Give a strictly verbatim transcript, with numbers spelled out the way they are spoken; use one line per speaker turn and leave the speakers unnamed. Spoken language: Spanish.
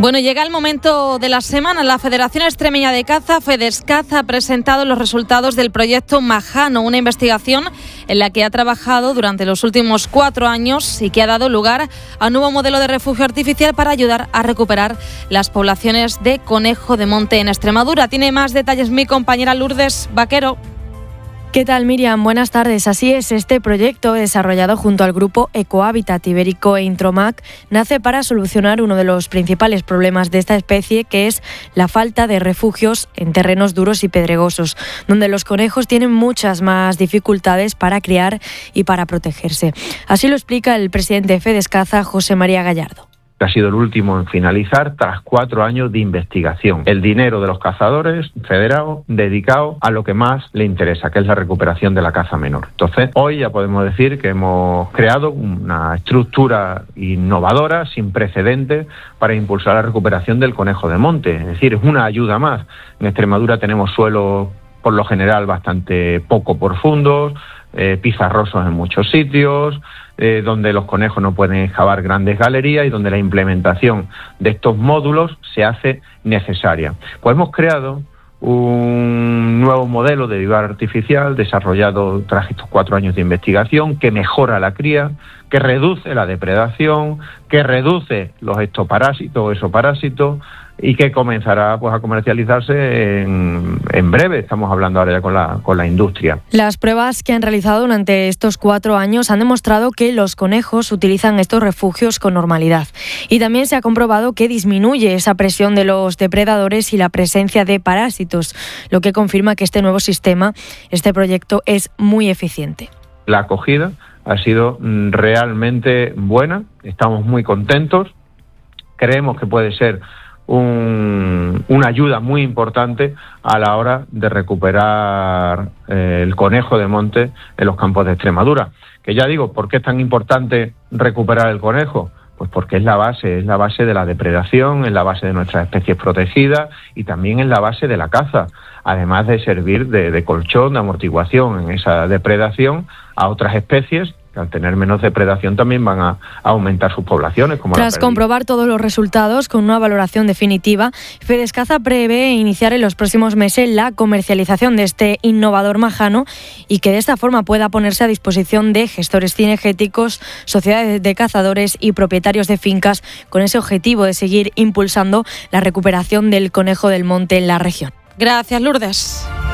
Bueno, llega el momento de la semana. La Federación Extremeña de Caza, FEDESCAZ, ha presentado los resultados del proyecto Majano, una investigación en la que ha trabajado durante los últimos cuatro años y que ha dado lugar a un nuevo modelo de refugio artificial para ayudar a recuperar las poblaciones de conejo de monte en Extremadura. Tiene más detalles mi compañera Lourdes Vaquero.
¿Qué tal, Miriam? Buenas tardes. Así es, este proyecto, desarrollado junto al grupo Ecohabitat Ibérico e Intromac, nace para solucionar uno de los principales problemas de esta especie, que es la falta de refugios en terrenos duros y pedregosos, donde los conejos tienen muchas más dificultades para criar y para protegerse. Así lo explica el presidente de FEDESCAZ, José María Gallardo.
Ha sido el último en finalizar tras cuatro años de investigación. El dinero de los cazadores federados dedicado a lo que más le interesa, que es la recuperación de la caza menor. Entonces, hoy ya podemos decir que hemos creado una estructura innovadora, sin precedentes, para impulsar la recuperación del conejo de monte. Es decir, es una ayuda más. En Extremadura tenemos suelos, por lo general, bastante poco profundos, eh, pizarrosos en muchos sitios, Eh, donde los conejos no pueden excavar grandes galerías y donde la implementación de estos módulos se hace necesaria. Pues hemos creado un nuevo modelo de vivar artificial desarrollado tras estos cuatro años de investigación, que mejora la cría, que reduce la depredación, que reduce los ectoparásitos o esoparásitos y que comenzará pues a comercializarse en, en breve. Estamos hablando ahora ya con la, con la industria.
Las pruebas que han realizado durante estos cuatro años han demostrado que los conejos utilizan estos refugios con normalidad. Y también se ha comprobado que disminuye esa presión de los depredadores y la presencia de parásitos, lo que confirma que este nuevo sistema, este proyecto, es muy eficiente.
La acogida ha sido realmente buena, estamos muy contentos, creemos que puede ser Un, una ayuda muy importante a la hora de recuperar eh, el conejo de monte en los campos de Extremadura. Que ya digo, ¿por qué es tan importante recuperar el conejo? Pues porque es la base, es la base de la depredación, es la base de nuestras especies protegidas y también es la base de la caza, además de servir de, de colchón, de amortiguación en esa depredación a otras especies que al tener menos depredación también van a, a aumentar sus poblaciones. Como
Tras comprobar todos los resultados con una valoración definitiva, FEDESCAZ prevé iniciar en los próximos meses la comercialización de este innovador majano y que de esta forma pueda ponerse a disposición de gestores cinegéticos, sociedades de cazadores y propietarios de fincas, con ese objetivo de seguir impulsando la recuperación del conejo del monte en la región.
Gracias, Lourdes.